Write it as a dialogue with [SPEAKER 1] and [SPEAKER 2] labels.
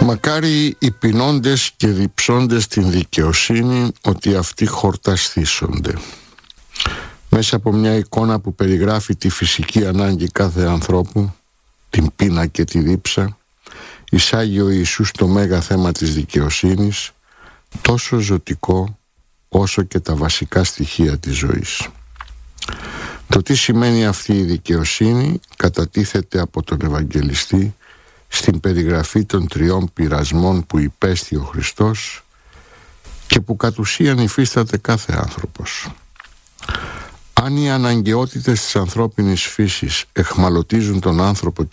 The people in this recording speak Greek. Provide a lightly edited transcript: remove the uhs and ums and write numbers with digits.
[SPEAKER 1] Μακάρι οι πεινώντες και διψώντες την δικαιοσύνη, ότι αυτοί χορταστήσονται. Μέσα από μια εικόνα που περιγράφει τη φυσική ανάγκη κάθε ανθρώπου, την πείνα και τη δίψα, εισάγει ο Ιησούς το μέγα θέμα της δικαιοσύνης, τόσο ζωτικό όσο και τα βασικά στοιχεία της ζωής. Το τι σημαίνει αυτή η δικαιοσύνη κατατίθεται από τον Ευαγγελιστή στην περιγραφή των 3 πειρασμών που υπέστη ο Χριστός και που κατ' ουσίαν υφίσταται κάθε άνθρωπος. Αν οι αναγκαιότητες της ανθρώπινης φύσης εχμαλωτίζουν τον άνθρωπο